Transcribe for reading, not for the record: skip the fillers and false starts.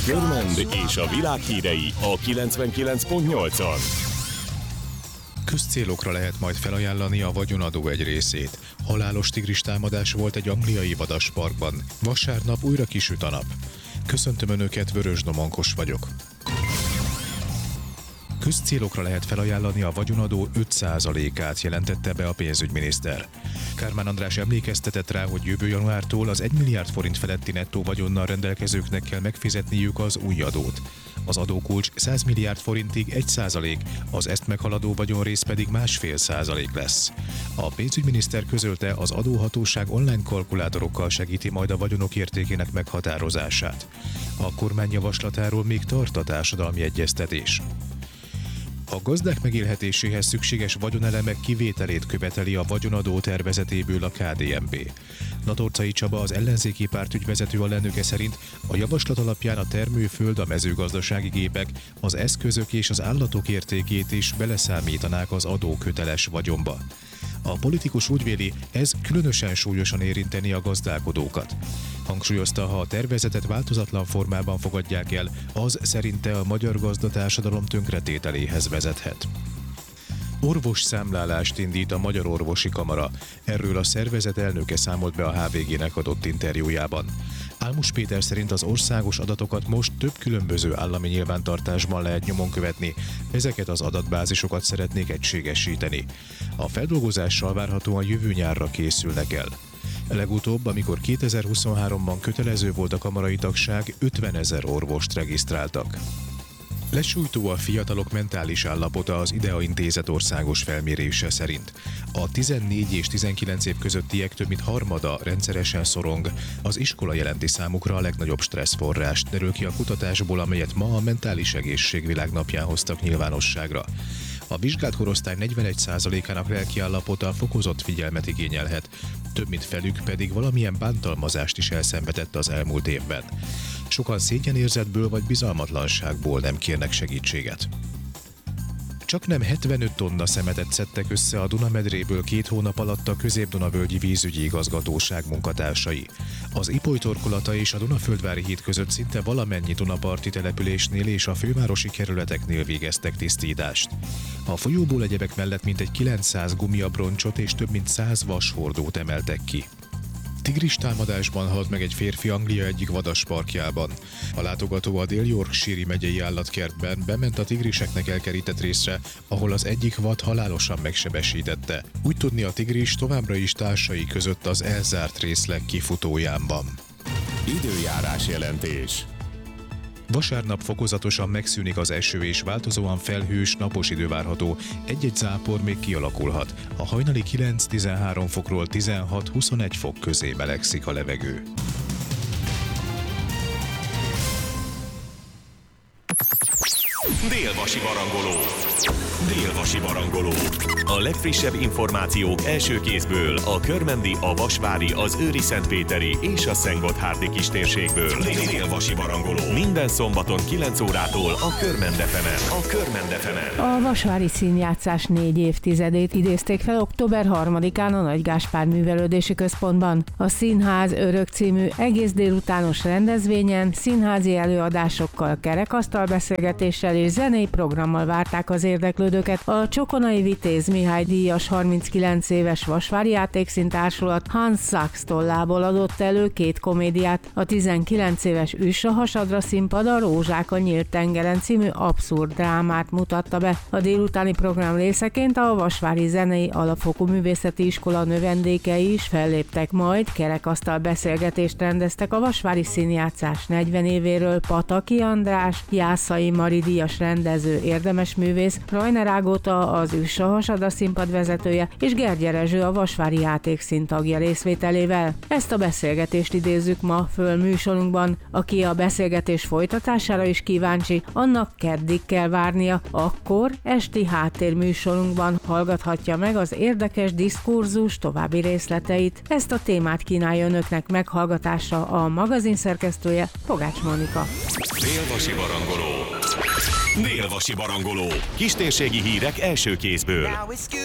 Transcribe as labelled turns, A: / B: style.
A: Körmend és a világ hírei a 99.8-on.
B: Közcélokra lehet majd felajánlani a vagyonadó egy részét. Halálos tigristámadás volt egy angliai vadasparkban. Vasárnap újra kisüt a nap. Köszöntöm Önöket, Vörös Domonkos vagyok. Közcélokra lehet felajánlani a vagyonadó 5%-át, jelentette be a pénzügyminiszter. Kármán András emlékeztetett rá, hogy jövő januártól az 1 milliárd forint feletti nettó vagyonnal rendelkezőknek kell megfizetniük az új adót. Az adókulcs 100 milliárd forintig 1%, az ezt meghaladó vagyonrész pedig 1,5% lesz. A pénzügyminiszter közölte, az adóhatóság online kalkulátorokkal segíti majd a vagyonok értékének meghatározását. A kormány javaslatáról még tart a társadalmi egyeztetés. A gazdák megélhetéséhez szükséges vagyonelemek kivételét követeli a vagyonadó tervezetéből a KDNP. Natorcai Csaba, az ellenzéki párt ügyvezető alelnöke szerint a javaslat alapján a termőföld, a mezőgazdasági gépek, az eszközök és az állatok értékét is beleszámítanák az adóköteles vagyonba. A politikus úgy véli, ez különösen súlyosan érinteni a gazdálkodókat. Hangsúlyozta, ha a tervezetet változatlan formában fogadják el, az szerinte a magyar gazdatársadalom tönkretételéhez vezethet. Orvosszámlálást indít a Magyar Orvosi Kamara. Erről a szervezet elnöke számolt be a HVG-nek adott interjújában. Álmos Péter szerint az országos adatokat most több különböző állami nyilvántartásban lehet nyomon követni, ezeket az adatbázisokat szeretnék egységesíteni. A feldolgozással várhatóan jövő nyárra készülnek el. Legutóbb, amikor 2023-ban kötelező volt a kamarai tagság, 50 000 orvost regisztráltak. Lesújtó a fiatalok mentális állapota az IDEA Intézet országos felmérése szerint. A 14 és 19 év közöttiek több mint harmada rendszeresen szorong. Az iskola jelenti számukra a legnagyobb stresszforrást, derül ki a kutatásból, amelyet ma a Mentális Egészség Világnapján hoztak nyilvánosságra. A vizsgált korosztály 41%-ának lelkiállapota fokozott figyelmet igényelhet, több mint felük pedig valamilyen bántalmazást is elszenvedett az elmúlt évben. Sokan szégyenérzetből vagy bizalmatlanságból nem kérnek segítséget. Csaknem 75 tonna szemetet szedtek össze a Dunamedréből 2 hónap alatt a Közép-Dunavölgyi Vízügyi Igazgatóság munkatársai. Az Ipoly torkolata és a Dunaföldvári híd között szinte valamennyi dunaparti településnél és a fővárosi kerületeknél végeztek tisztítást. A folyóból egyebek mellett mintegy 900 gumiabroncsot és több mint 100 vashordót emeltek ki. Tigristámadásban halt meg egy férfi Anglia egyik vadasparkjában. A látogató a Dél-Yorkshire megyei állatkertben bement a tigriseknek elkerített részre, ahol az egyik vad halálosan megsebesítette. Úgy tudni, a tigris továbbra is társai között az elzárt részleg kifutóján van.
A: Időjárás jelentés.
B: Vasárnap fokozatosan megszűnik az eső és változóan felhős, napos idő várható, egy-egy zápor még kialakulhat. A hajnali 9-13 fokról 16-21 fok közé melegszik a levegő.
A: Dél-Vasi barangoló. Dél-Vasi barangoló. A legfrissebb információk első kézből a körmendi, a vasvári, az őri-szentpéteri és a Szentgotthárdi kistérségből. Dél-Vasi barangoló. Minden szombaton 9 órától a Körmend FM-en. A Körmend FM-en.
C: A vasvári színjátszás 4 évtizedét idézték fel október 3-án a Nagy Gáspár Művelődési Központban. A Színház Örök című egész délutános rendezvényen színházi előadásokkal, kerekasztalbeszélgetéssel és zenei programmal várták az érdeklődőket. A Csokonai Vitéz Mihály díjas 39 éves vasvári játékszín társulat Hans Sachs tollából adott elő 2 komédiát. A 19 éves Üss a hasadra színpad a Rózsák a nyílt tengeren című abszurd drámát mutatta be. A délutáni program részeként a Vasvári Zenei Alapfokú Művészeti Iskola növendékei is felléptek, majd kerekasztal beszélgetést rendeztek a vasvári színjátszás 40 évéről. Pataki András, Jászai Mari díjas rendező, érdemes művész, Rajner Ágota, az Üss a hasadra színpad vezetője, és Gergye Rezső, a vasvári játékszín tagja részvételével. Ezt a beszélgetést idézzük ma föl műsorunkban. Aki a beszélgetés folytatására is kíváncsi, annak keddig kell várnia, akkor esti háttérműsorunkban hallgathatja meg az érdekes diskurzus további részleteit. Ezt a témát kínálja önöknek meghallgatásra a magazin szerkesztője, Pogács Monika.
A: Dél-Vasi barangoló. Dél-Vasi barangoló. Kistérségi hírek első kézből.